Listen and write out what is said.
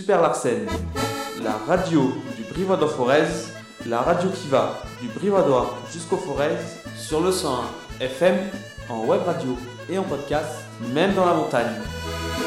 Super Larsen, la radio du Brivadois-Forez, la radio qui va du Brivadois jusqu'au Forez, sur le 101 FM, en web radio et en podcast, même dans la montagne.